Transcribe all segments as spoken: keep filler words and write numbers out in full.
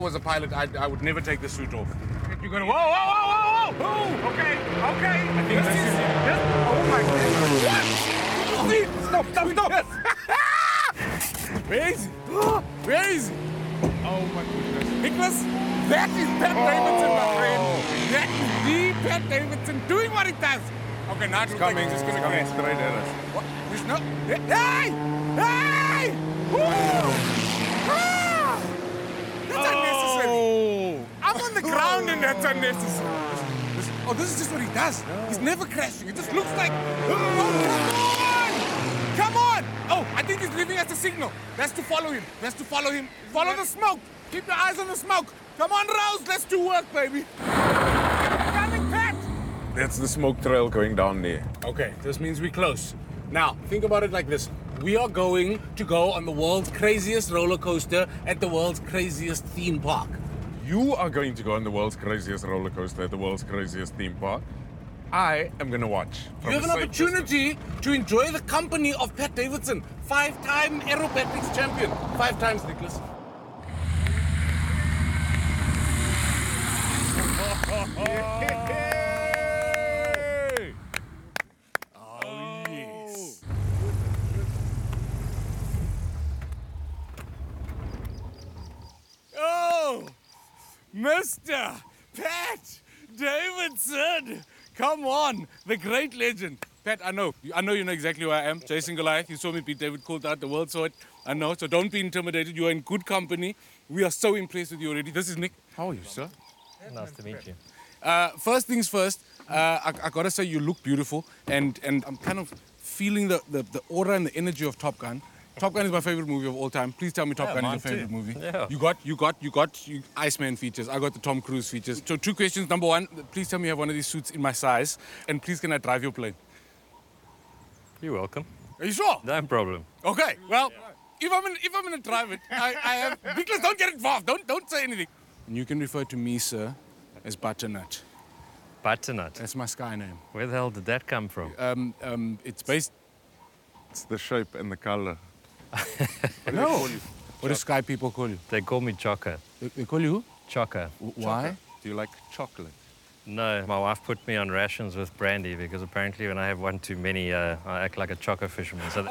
was a pilot, I, I would never take the suit off. You're gonna, whoa, whoa, whoa, whoa, whoa! Okay, okay. I think this is, yes. Oh my goodness. What? Stop, stop, stop. Where is he? Where is he? Oh my goodness. Nicholas, that is Pat oh. Davidson, my friend. That is the Pat Davidson doing what he does. Okay, now it's coming. It's just gonna come straight at us. What? There's no. Hey! Hey! Woo! That's oh. unnecessary. I'm on the ground and that's unnecessary. This, this, oh, this is just what he does. No. He's never crashing. It just looks like... Oh, come on! Come on! Oh, I think he's leaving us a signal. That's to follow him. That's to follow him. Follow the smoke. Keep your eyes on the smoke. Come on, Rose. Let's do work, baby. Coming, Pat! That's the smoke trail going down there. Okay, this means we're close. Now, think about it like this. We are going to go on the world's craziest roller coaster at the world's craziest theme park. You are going to go on the world's craziest roller coaster at the world's craziest theme park. I am going to watch. You have an opportunity distance. to enjoy the company of Pat Davidson, five-time aerobatics champion. Five times, Nicholas. Mister Pat Davidson! Come on, the great legend. Pat, I know. I know you know exactly who I am. Jason Goliath. You saw me beat David Coulthard, the world saw it. I know, so don't be intimidated. You are in good company. We are so impressed with you already. This is Nick. How are you, sir? Nice to meet you. Uh, first things first, uh, I, I gotta say you look beautiful, and, and I'm kind of feeling the, the, the aura and the energy of Top Gun. Top Gun is my favorite movie of all time. Please tell me Top yeah, Gun is your favorite too. movie. Yeah. You got, you got, you got you, Iceman features. I got the Tom Cruise features. So two questions. Number one, please tell me you have one of these suits in my size. And please can I drive your plane? You're welcome. Are you sure? No problem. Okay, well, yeah. if I'm in, if I'm gonna drive it, I, I have, Nicholas, don't get involved. Don't, don't say anything. And you can refer to me, sir, as Butternut. Butternut? That's my Sky name. Where the hell did that come from? Um, um, it's based... It's the shape and the color. What no. Do what do Sky people call you? They call me Choco. They, they call you who? Choco. Why? Choco. Do you like chocolate? No, my wife put me on rations with brandy because apparently when I have one too many, uh, I act like a choco fisherman. So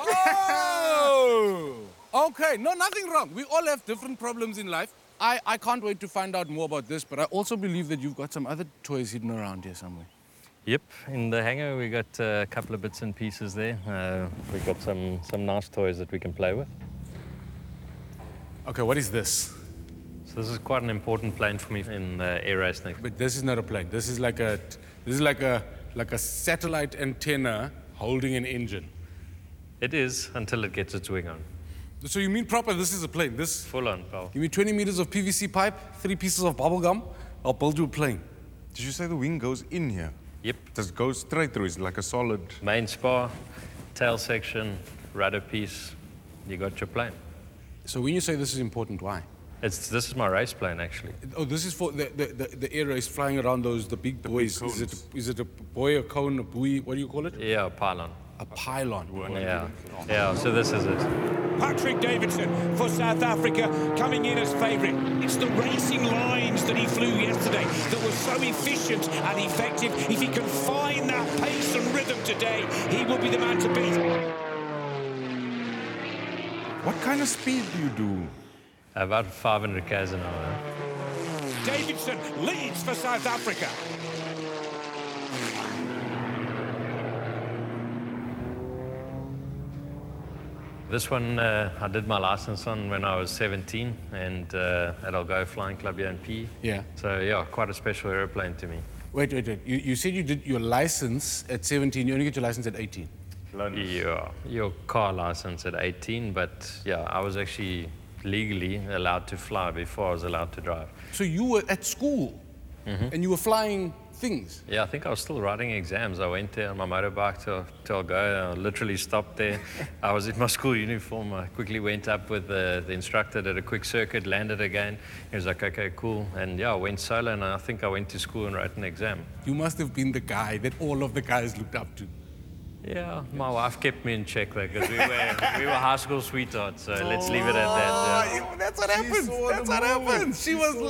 oh! Okay, no, nothing wrong. We all have different problems in life. I, I can't wait to find out more about this, but I also believe that you've got some other toys hidden around here somewhere. Yep, in the hangar we got a couple of bits and pieces there. Uh, we got some, some nice toys that we can play with. Okay, what is this? So this is quite an important plane for me in uh, air racing. But this is not a plane. This is like a, this is like a, like a satellite antenna holding an engine. It is until it gets its wing on. So you mean proper? This is a plane. This full on, pal. Give me twenty meters of P V C pipe, three pieces of bubble gum. I'll build you a plane. Did you say the wing goes in here? Yep. Does it go straight through? Is it like a solid... Main spar, tail section, rudder piece, you got your plane. So when you say this is important, why? It's, this is my race plane, actually. Oh, this is for the, the, the, the air race flying around those, the big buoys. The big is, it a, is it a buoy, a cone, a buoy? What do you call it? Yeah, a pylon. A pylon. Yeah, yeah, so this is it. Patrick Davidson for South Africa coming in as favourite. It's the racing lines that he flew yesterday that were so efficient and effective. If he can find that pace and rhythm today, he will be the man to beat. What kind of speed do you do? About five hundred k's an hour. Davidson leads for South Africa. This one uh, I did my license on when I was seventeen and uh, at Algarve Flying Club here in P. Yeah. So yeah, quite a special aeroplane to me. Wait, wait, wait. You, you said you did your license at seventeen. You only get your license at eighteen. Yeah, your car license at eighteen, but yeah, I was actually legally allowed to fly before I was allowed to drive. So you were at school mm-hmm. and you were flying things? Yeah, I think I was still writing exams. I went there on my motorbike to, to Algarve. I literally stopped there. I was in my school uniform. I quickly went up with the, the instructor, did a quick circuit, landed again. He was like, okay, cool. And yeah, I went solo, and I think I went to school and wrote an exam. You must have been the guy that all of the guys looked up to. Yeah, my wife kept me in check though, because we were, we were high school sweethearts, so let's leave it at that. Yeah. Oh, that's what happens. That's what happens. She was